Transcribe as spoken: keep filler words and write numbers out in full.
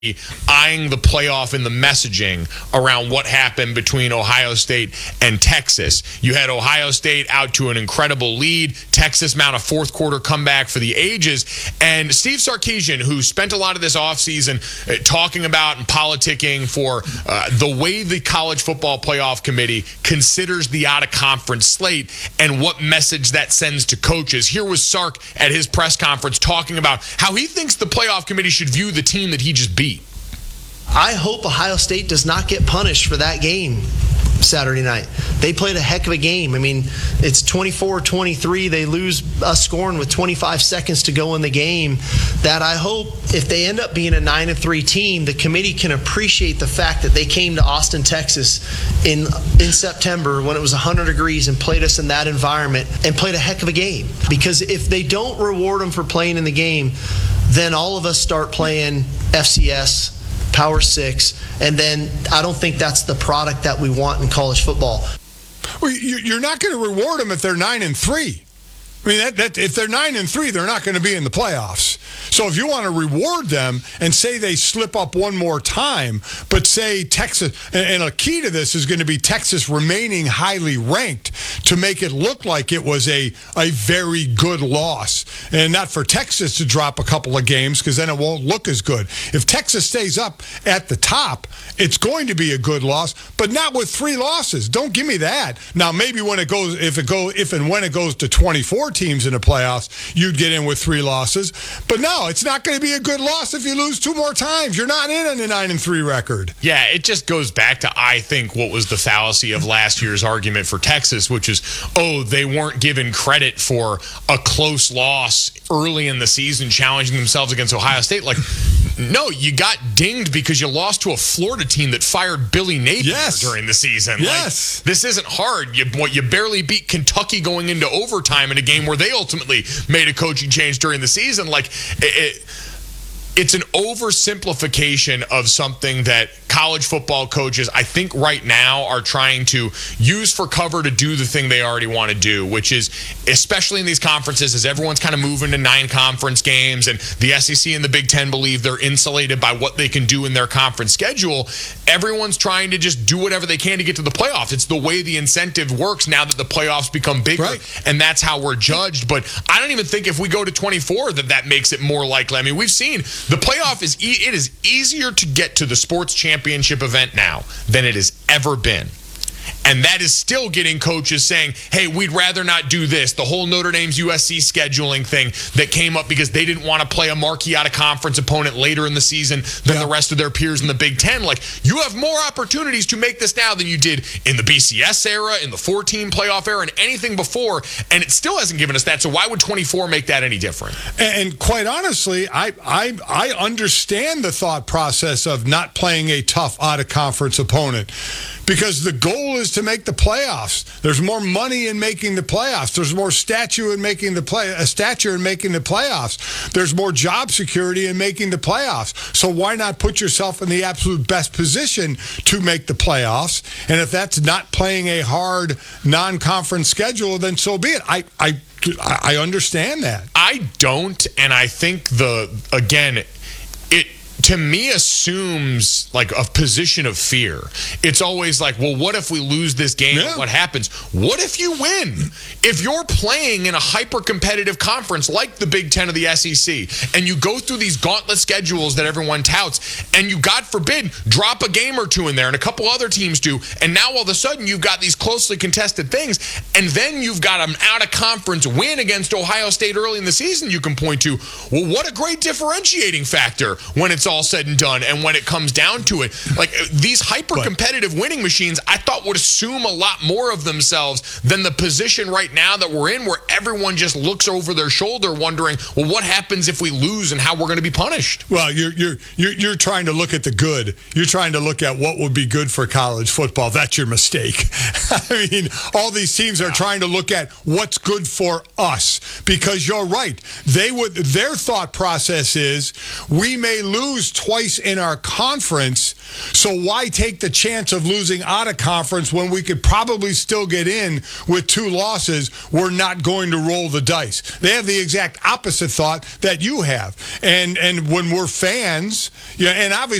eyeing the playoff and the messaging around what happened between Ohio State and Texas. You had Ohio State out to an incredible lead. Texas mount a fourth quarter comeback for the ages. And Steve Sarkisian, who spent a lot of this offseason uh, talking about and politicking for uh, the way the College Football Playoff Committee considers the out-of-conference slate and what message that sends to coaches. Here was Sark at his press conference talking about how he thinks the playoff committee should view the team that he just beat. I hope Ohio State does not get punished for that game Saturday night. They played a heck of a game. I mean, it's twenty-four twenty-three. They lose us scoring with twenty-five seconds to go in the game. That I hope if they end up being a nine and three team, the committee can appreciate the fact that they came to Austin, Texas in in September when it was one hundred degrees and played us in that environment and played a heck of a game. Because if they don't reward them for playing in the game, then all of us start playing F C S, Power Six, and then I don't think that's the product that we want in college football. Well, you're not going to reward them if they're nine and three. I mean, that, that if they're nine and three, they're not going to be in the playoffs. So if you want to reward them and say they slip up one more time, but say Texas, and a key to this is going to be Texas remaining highly ranked to make it look like it was a, a very good loss. And not for Texas to drop a couple of games, because then it won't look as good. If Texas stays up at the top, it's going to be a good loss, but not with three losses. Don't give me that. Now, maybe when it goes, if it go, if and when it goes to twenty-four teams in the playoffs, you'd get in with three losses. But no, it's not going to be a good loss if you lose two more times. You're not in on a nine and three record. Yeah, it just goes back to, I think, what was the fallacy of last year's argument for Texas, which is, oh, they weren't given credit for a close loss early in the season, challenging themselves against Ohio State. Like, no, you got dinged because you lost to a Florida team that fired Billy Napier yes. during the season. Yes. Like, this isn't hard. You, what, you barely beat Kentucky going into overtime in a game where they ultimately made a coaching change during the season. Like, it, it, it's an oversimplification of something that college football coaches, I think right now, are trying to use for cover to do the thing they already want to do, which is, especially in these conferences, as everyone's kind of moving to nine conference games, and the S E C and the Big Ten believe they're insulated by what they can do in their conference schedule, everyone's trying to just do whatever they can to get to the playoffs. It's the way the incentive works now that the playoffs become bigger, right. And that's how we're judged. But I don't even think if we go to twenty-four that that makes it more likely. I mean, we've seen the playoff is e- it is easier to get to the sports championship championship event now than it has ever been. And that is still getting coaches saying, hey, we'd rather not do this. The whole Notre Dame's U S C scheduling thing that came up because they didn't want to play a marquee out-of-conference opponent later in the season than yeah. the rest of their peers in the Big Ten. Like, you have more opportunities to make this now than you did in the B C S era, in the four-team playoff era, and anything before, and it still hasn't given us that. So why would twenty-four make that any different? And quite honestly, I I, I understand the thought process of not playing a tough out-of-conference opponent, because the goal is to make the playoffs. There's more money in making the playoffs. There's more stature in making the play, a stature in making the playoffs. There's more job security in making the playoffs. So why not put yourself in the absolute best position to make the playoffs? And if that's not playing a hard non-conference schedule, then so be it. I I I understand that. I don't, and I think the again, it. to me, assumes like a position of fear. It's always like, well, what if we lose this game? Yeah. What happens? What if you win? If you're playing in a hyper-competitive conference like the Big Ten or the S E C, and you go through these gauntlet schedules that everyone touts, and you, God forbid, drop a game or two in there, and a couple other teams do, and now all of a sudden you've got these closely contested things, and then you've got an out-of-conference win against Ohio State early in the season you can point to. Well, what a great differentiating factor when it's all said and done, and when it comes down to it. Like, these hyper-competitive winning machines, I thought would assume a lot more of themselves than the position right now that we're in, where everyone just looks over their shoulder wondering, well, what happens if we lose and how we're going to be punished? Well, you're you're you're you're trying to look at the good. You're trying to look at what would be good for college football. That's your mistake. I mean, all these teams are trying to look at what's good for us, because you're right. They would their thought process is, we may lose lose twice in our conference, so why take the chance of losing out of conference when we could probably still get in with two losses? We're not going to roll the dice. They have the exact opposite thought that you have. And and when we're fans, yeah, and obviously